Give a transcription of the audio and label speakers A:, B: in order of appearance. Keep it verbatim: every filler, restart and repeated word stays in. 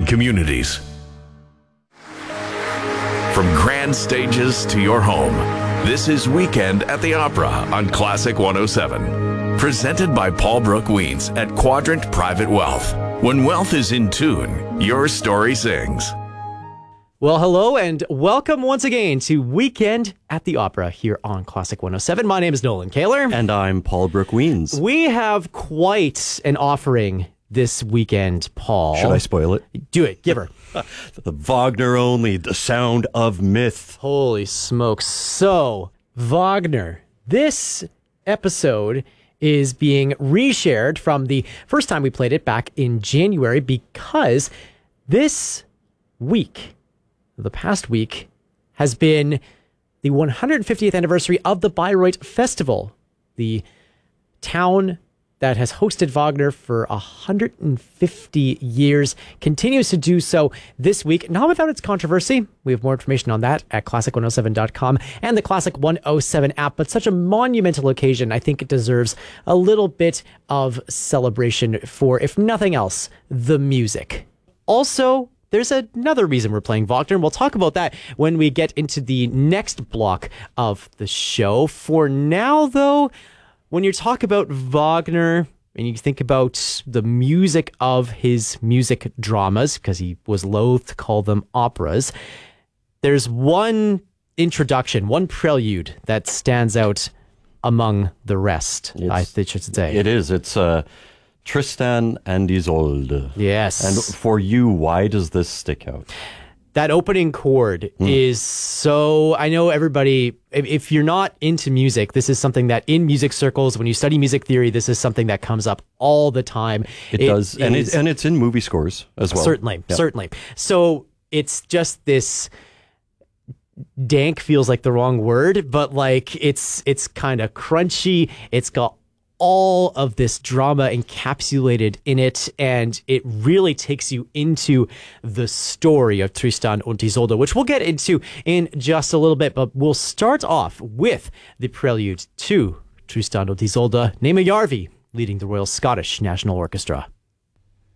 A: communities. From grand stages to your home, this is Weekend at the Opera on Classic one oh seven. Presented by Paul Brooke Weens at Quadrant Private Wealth. When wealth is in tune, your story sings.
B: Well, hello and welcome once again to Weekend at the Opera here on Classic one oh seven. My name is Nolan Kaler.
C: And I'm Paul Brooke Weens.
B: We have quite an offering this weekend, Paul.
C: Should I spoil it?
B: Do it. Give her.
C: The Wagner only, the sound of myth.
B: Holy smokes. So, Wagner, this episode is being reshared from the first time we played it back in January because this week, the past week, has been the one hundred fiftieth anniversary of the Bayreuth Festival, the town that has hosted Wagner for one hundred fifty years, continues to do so this week, not without its controversy. We have more information on that at classic one oh seven dot com and the Classic one oh seven app, but such a monumental occasion, I think it deserves a little bit of celebration for, if nothing else, the music. Also, there's another reason we're playing Wagner, and we'll talk about that when we get into the next block of the show. For now, though, when you talk about Wagner and you think about the music of his music dramas, because he was loath to call them operas, there's one introduction, one prelude that stands out among the rest, it's, I think I should say.
C: It is. It's uh, Tristan and Isolde.
B: Yes.
C: And for you, why does this stick out?
B: That opening chord mm. is so, I know everybody, if, if you're not into music, this is something that in music circles, when you study music theory, this is something that comes up all the time.
C: It, it does. And, it, and it's in movie scores as well.
B: Certainly,
C: yep.
B: certainly. So it's just this, dank feels like the wrong word, but like it's, it's kind of crunchy. It's got all of this drama encapsulated in it, and it really takes you into the story of Tristan und Isolde, which we'll get into in just a little bit, but we'll start off with the prelude to Tristan und Isolde, Naima Järvi leading the Royal Scottish National Orchestra.